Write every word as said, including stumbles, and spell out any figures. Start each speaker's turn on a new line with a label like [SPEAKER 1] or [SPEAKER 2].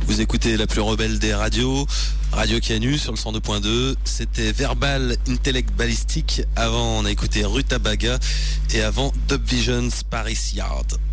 [SPEAKER 1] Vous écoutez la plus rebelle des radios, Radio Canu sur le cent deux point deux. C'était Verbal Intellect Ballistic. Avant, on a écouté Rutabaga et avant Dub Visions Paris Yard.